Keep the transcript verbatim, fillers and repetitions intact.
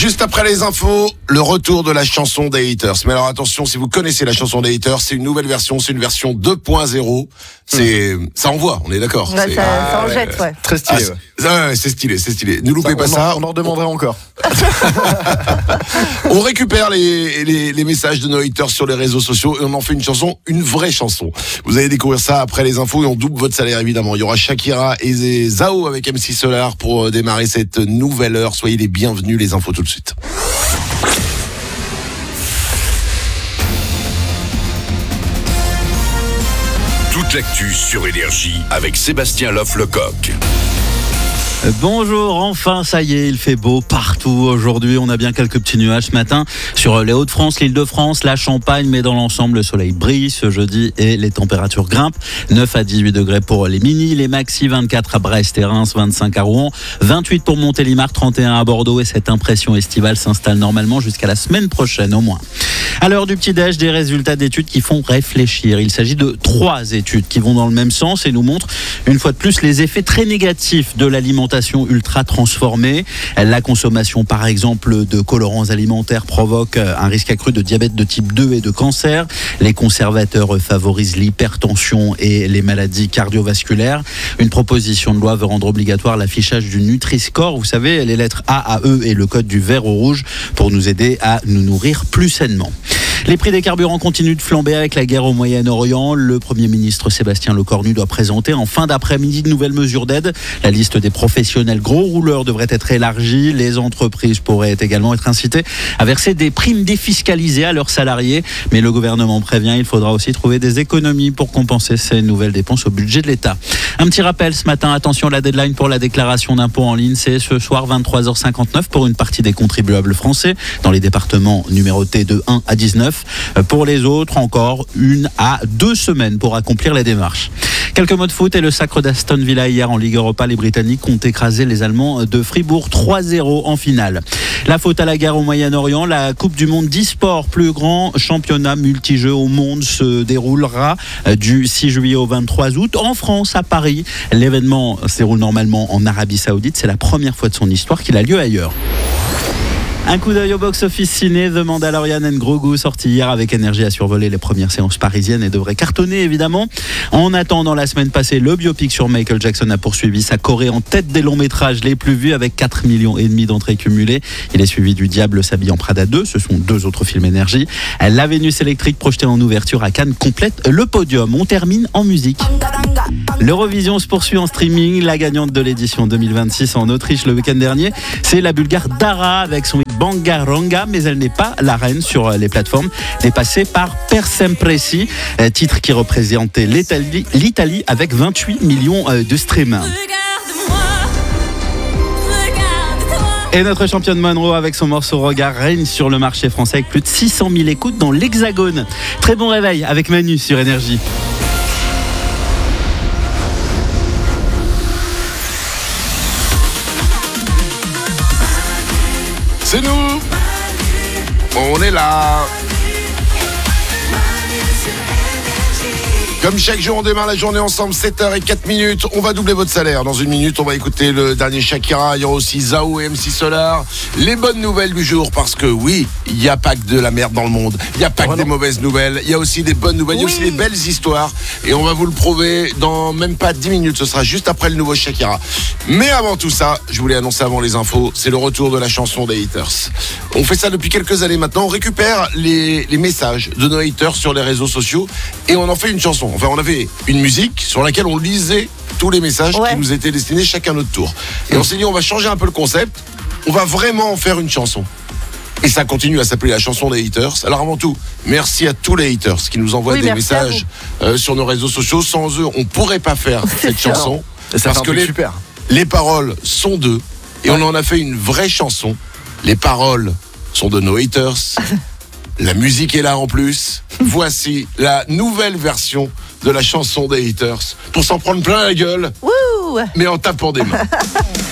Juste après les infos, le retour de la chanson des haters. Mais alors attention, si vous connaissez la chanson des haters, c'est une nouvelle version, c'est une version deux point zéro. C'est, mmh. ça envoie, on est d'accord. Ouais, c'est... ça, Ah, ça en ouais. jette, ouais. Très stylé. Ah, c'est... Ouais, ouais, c'est stylé, c'est stylé. Ne loupez ça, pas on ça. En, on en demanderait encore. On récupère les, les, les messages de nos haters sur les réseaux sociaux et on en fait une chanson, une vraie chanson. Vous allez découvrir ça après les infos et on double votre salaire évidemment. Il y aura Shakira et Zao avec M C Solar pour démarrer cette nouvelle heure. Soyez les bienvenus, les infos tout de suite. Toute l'actu sur Énergie avec Sébastien Loff-Lecoq. Bonjour, enfin ça y est, il fait beau partout aujourd'hui. On a bien quelques petits nuages ce matin sur les Hauts-de-France, l'Île-de-France, la Champagne, mais dans l'ensemble le soleil brille ce jeudi et les températures grimpent. neuf à dix-huit degrés pour les mini, les maxi, vingt-quatre à Brest et Reims, vingt-cinq à Rouen, vingt-huit pour Montélimar, trente et un à Bordeaux, et cette impression estivale s'installe normalement jusqu'à la semaine prochaine au moins. À l'heure du petit-déj, des résultats d'études qui font réfléchir. Il s'agit de trois études qui vont dans le même sens et nous montrent une fois de plus les effets très négatifs de l'alimentation ultra transformée. La consommation par exemple de colorants alimentaires provoque un risque accru de diabète de type deux et de cancer. Les conservateurs favorisent l'hypertension et les maladies cardiovasculaires. Une proposition de loi veut rendre obligatoire l'affichage du Nutri-Score. Vous savez, les lettres A à E et le code du vert au rouge pour nous aider à nous nourrir plus sainement. Les prix des carburants continuent de flamber avec la guerre au Moyen-Orient. Le Premier ministre Sébastien Lecornu doit présenter en fin d'après-midi de nouvelles mesures d'aide. La liste des professionnels gros rouleurs devrait être élargie. Les entreprises pourraient également être incitées à verser des primes défiscalisées à leurs salariés. Mais le gouvernement prévient, il faudra aussi trouver des économies pour compenser ces nouvelles dépenses au budget de l'État. Un petit rappel ce matin, attention, la deadline pour la déclaration d'impôt en ligne, c'est ce soir vingt-trois heures cinquante-neuf pour une partie des contribuables français dans les départements numérotés de un à dix-neuf. Pour les autres, encore une à deux semaines pour accomplir les démarches. Quelques mots de foot et le sacre d'Aston Villa hier en Ligue Europa. Les Britanniques ont écrasé les Allemands de Fribourg trois zéro en finale. La faute à la guerre au Moyen-Orient. La Coupe du Monde d'e-sport, plus grand championnat multijeux au monde, se déroulera du six juillet au vingt-trois août en France, à Paris. L'événement se déroule normalement en Arabie Saoudite. C'est la première fois de son histoire qu'il a lieu ailleurs. Un coup d'œil au box-office ciné, The Mandalorian and Grogu, sorti hier avec Énergie, à survoler les premières séances parisiennes et devrait cartonner évidemment. En attendant, la semaine passée, le biopic sur Michael Jackson a poursuivi sa Corée en tête des longs métrages les plus vus avec quatre millions et demi d'entrées cumulées. Il est suivi du Diable s'habille en Prada deux, ce sont deux autres films Énergie. La Vénus électrique projetée en ouverture à Cannes complète le podium. On termine en musique. L'Eurovision se poursuit en streaming. La gagnante de l'édition deux mille vingt-six en Autriche le week-end dernier, c'est la Bulgare Dara avec son Bangaranga, mais elle n'est pas la reine sur les plateformes, dépassée par Per Sempre Si, titre qui représentait l'Italie, l'Italie avec vingt-huit millions de streams. Et notre championne Monroe avec son morceau Regard règne sur le marché français avec plus de six cent mille écoutes dans l'Hexagone. Très bon réveil avec Manu sur Énergie. C'est nous, on est là. Comme chaque jour, on démarre la journée ensemble, sept heures zéro quatre minutes. On va doubler votre salaire. Dans une minute, on va écouter le dernier Shakira. Il y aura aussi Zao et M C Solar. Les bonnes nouvelles du jour, parce que oui, il n'y a pas que de la merde dans le monde. Il n'y a pas que des mauvaises nouvelles. Il y a aussi des bonnes nouvelles. Il y a aussi des belles histoires. Et on va vous le prouver dans même pas dix minutes. Ce sera juste après le nouveau Shakira. Mais avant tout ça, je voulais annoncer avant les infos, c'est le retour de la chanson des haters. On fait ça depuis quelques années maintenant. On récupère les, les messages de nos haters sur les réseaux sociaux et on en fait une chanson. Enfin, on avait une musique sur laquelle on lisait tous les messages ouais. qui nous étaient destinés chacun notre tour. Et on s'est dit, on va changer un peu le concept. On va vraiment en faire une chanson. Et ça continue à s'appeler la chanson des haters. Alors avant tout, merci à tous les haters qui nous envoient oui, des messages euh, sur nos réseaux sociaux. Sans eux, on ne pourrait pas faire cette chanson. Ça parce que les, super. les paroles sont d'eux. Et ouais. on en a fait une vraie chanson. Les paroles sont de nos haters. La musique est là en plus. Voici la nouvelle version de la chanson des haters. Pour s'en prendre plein la gueule, Wouh, mais en tapant des mains.